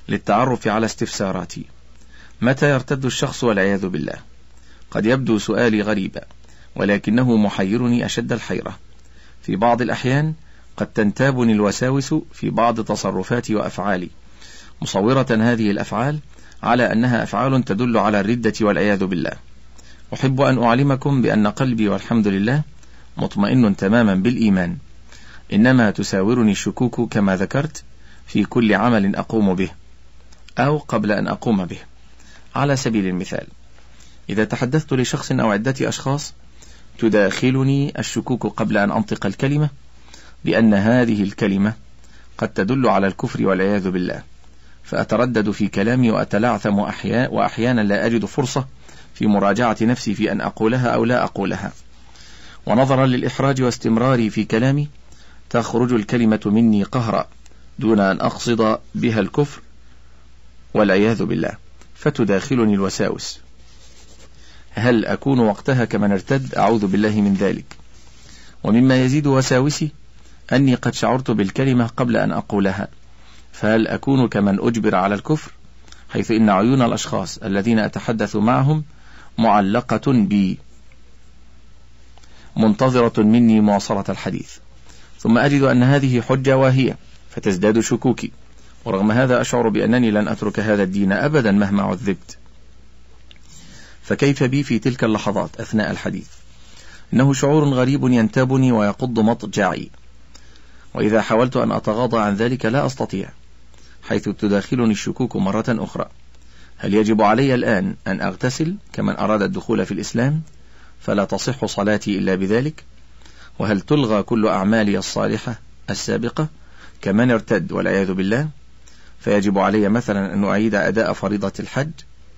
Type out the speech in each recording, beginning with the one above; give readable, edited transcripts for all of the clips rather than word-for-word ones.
للتعرف على استفساراتي. متى يرتد الشخص والعياذ بالله؟ قد يبدو سؤالي غريبا، ولكنه محيرني أشد الحيرة. في بعض الأحيان قد تنتابني الوساوس في بعض تصرفاتي وأفعالي، مصورة هذه الأفعال على أنها أفعال تدل على الردة والعياذ بالله. أحب أن أعلمكم بأن قلبي والحمد لله مطمئن تماما بالإيمان، إنما تساورني الشكوك كما ذكرت في كل عمل أقوم به أو قبل أن أقوم به. على سبيل المثال، إذا تحدثت لشخص أو عدة أشخاص تداخلني الشكوك قبل أن أنطق الكلمة بأن هذه الكلمة قد تدل على الكفر والعياذ بالله، فأتردد في كلامي وأتلعثم وأحيانا لا أجد فرصة في مراجعة نفسي في أن أقولها أو لا أقولها، ونظرا للإحراج واستمراري في كلامي تخرج الكلمة مني قهرا دون أن أقصد بها الكفر والعياذ بالله، فتداخلني الوساوس. هل أكون وقتها كمن ارتد؟ أعوذ بالله من ذلك. ومما يزيد وساوسي أني قد شعرت بالكلمة قبل أن أقولها، فهل أكون كمن أجبر على الكفر، حيث إن عيون الأشخاص الذين أتحدث معهم معلقة بي منتظرة مني مواصلة الحديث، ثم أجد أن هذه حجة واهية فتزداد شكوكي، ورغم هذا أشعر بأنني لن أترك هذا الدين أبدا مهما عذبت. فكيف بي في تلك اللحظات أثناء الحديث؟ إنه شعور غريب ينتابني ويقض مضجعي، وإذا حاولت أن أتغاضى عن ذلك لا أستطيع، حيث تداخلني الشكوك مرة أخرى. هل يجب علي الآن أن أغتسل كمن أراد الدخول في الإسلام فلا تصح صلاتي إلا بذلك؟ وهل تلغى كل أعمالي الصالحة السابقة كمن ارتد والعياذ بالله، فيجب علي مثلا أن أعيد أداء فريضة الحج؟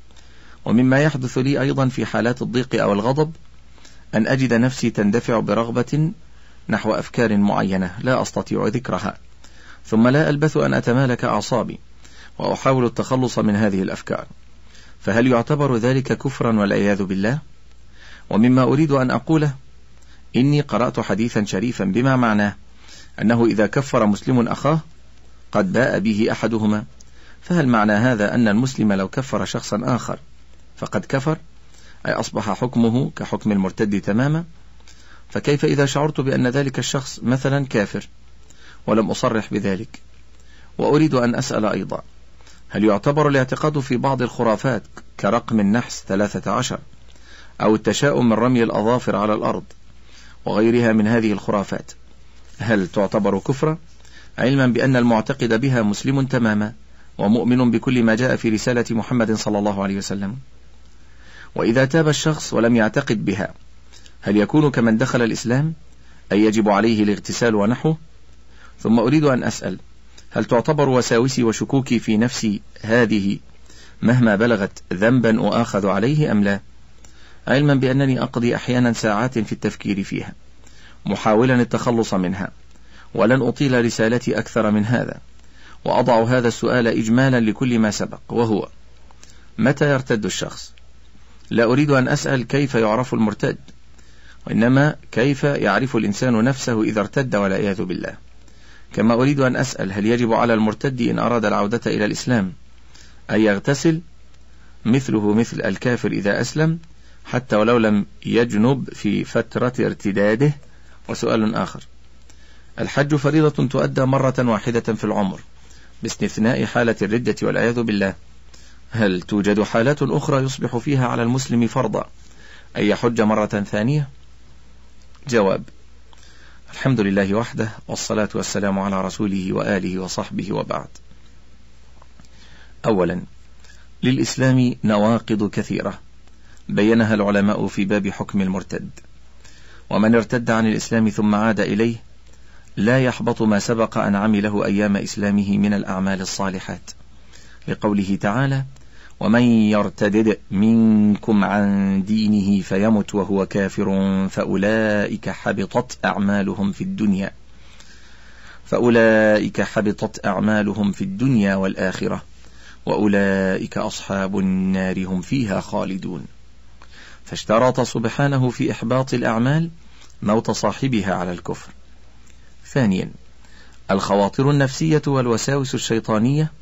ومما يحدث لي أيضا في حالات الضيق أو الغضب أن أجد نفسي تندفع برغبة نحو أفكار معينة لا أستطيع ذكرها، ثم لا ألبث أن أتمالك أعصابي وأحاول التخلص من هذه الأفكار، فهل يعتبر ذلك كفرا والعياذ بالله؟ ومما أريد أن أقوله، إني قرأت حديثا شريفا بما معناه أنه إذا كفر مسلم أخاه قد باء به أحدهما، فهل معنى هذا أن المسلم لو كفر شخصا آخر فقد كفر، أي أصبح حكمه كحكم المرتد تماما؟ فكيف إذا شعرت بأن ذلك الشخص مثلا كافر ولم أصرح بذلك؟ وأريد أن أسأل أيضا، هل يعتبر الاعتقاد في بعض الخرافات كرقم النحس 13 أو التشاؤم من رمي الأظافر على الأرض وغيرها من هذه الخرافات، هل تعتبر كفرا، علما بأن المعتقد بها مسلم تماما ومؤمن بكل ما جاء في رسالة محمد صلى الله عليه وسلم؟ وإذا تاب الشخص ولم يعتقد بها هل يكون كمن دخل الإسلام، أي يجب عليه الاغتسال ونحوه؟ ثم أريد أن أسأل، هل تعتبر وساوسي وشكوكي في نفسي هذه مهما بلغت ذنبا أؤاخذ عليه أم لا، علما بأنني أقضي أحيانا ساعات في التفكير فيها محاولا التخلص منها، ولن أطيل رسالتي أكثر من هذا، وأضع هذا السؤال إجمالا لكل ما سبق، وهو متى يرتد الشخص؟ لا أريد أن أسأل كيف يعرف المرتد، وإنما كيف يعرف الإنسان نفسه إذا ارتد والعياذ بالله. كما أريد أن أسأل، هل يجب على المرتد إن أراد العودة إلى الإسلام أن يغتسل مثله مثل الكافر إذا أسلم حتى ولو لم يجنب في فترة ارتداده؟ وسؤال آخر، الحج فريضة تؤدى مرة واحدة في العمر باستثناء حالة الردة والعياذ بالله، هل توجد حالات أخرى يصبح فيها على المسلم فرضا أن يحج مرة ثانية؟ جواب: الحمد لله وحده، والصلاة والسلام على رسوله وآله وصحبه، وبعد. أولا، للإسلام نواقض كثيرة بينها العلماء في باب حكم المرتد، ومن ارتد عن الإسلام ثم عاد إليه لا يحبط ما سبق أن عمله أيام إسلامه من الأعمال الصالحات، لقوله تعالى: ومن يرتدد منكم عن دينه فيمت وهو كافر فأولئك حبطت أعمالهم في الدنيا والآخرة وأولئك أصحاب النار هم فيها خالدون. فاشترط سبحانه في إحباط الأعمال موت صاحبها على الكفر. ثانيا، الخواطر النفسية والوساوس الشيطانية